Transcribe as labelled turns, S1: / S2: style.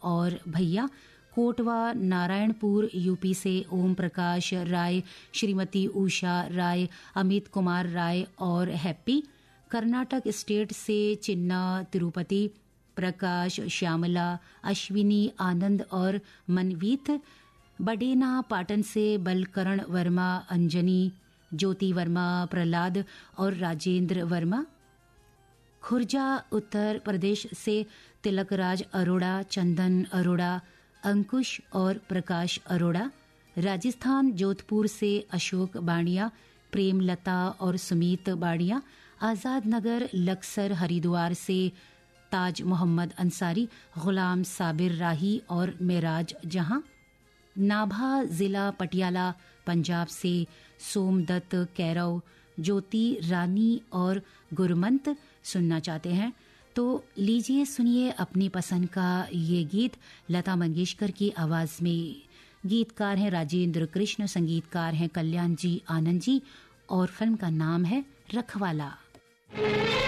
S1: और भैया। कोटवा नारायणपुर यूपी से ओम प्रकाश राय, श्रीमती उषा राय, अमित कुमार राय और हैप्पी। कर्नाटक स्टेट से चिन्ना तिरुपति, प्रकाश, श्यामला, अश्विनी, आनंद और मनवीत। बडेना पाटन से बलकरण वर्मा, अंजनी, ज्योति वर्मा, प्रहलाद और राजेंद्र वर्मा। खुर्जा उत्तर प्रदेश से तिलकराज अरोड़ा, चंदन अरोड़ा, अंकुश और प्रकाश अरोड़ा। राजस्थान जोधपुर से अशोक बाणिया, प्रेमलता और सुमीत बाणिया। आजाद नगर लक्सर हरिद्वार से ताज मोहम्मद अंसारी, गुलाम साबिर राही और मेराज जहां। नाभा जिला पटियाला पंजाब से सोमदत्त कैरव, ज्योति रानी और गुरमंत सुनना चाहते हैं तो लीजिए सुनिए अपनी पसंद का ये गीत लता मंगेशकर की आवाज में। गीतकार हैं राजेंद्र कृष्ण, संगीतकार हैं कल्याण जी आनंद जी और फिल्म का नाम है रखवाला।